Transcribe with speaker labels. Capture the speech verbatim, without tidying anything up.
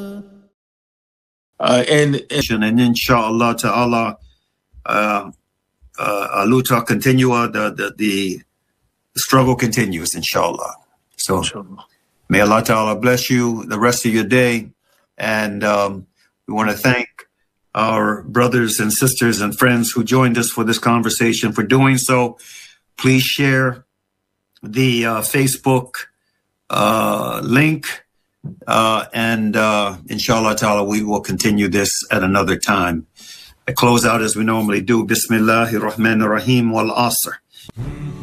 Speaker 1: Uh, and, and and inshallah ta'ala, uh, uh, Aluta continua, the, the, the struggle continues, inshallah. So inshallah. May Allah ta'ala bless you the rest of your day. And um, we want to thank our brothers and sisters and friends who joined us for this conversation for doing so. Please share the uh, Facebook uh, link. Uh, and uh, inshallah ta'ala, we will continue this at another time. I close out as we normally do. Bismillahir Rahmanir Rahim wal Asr.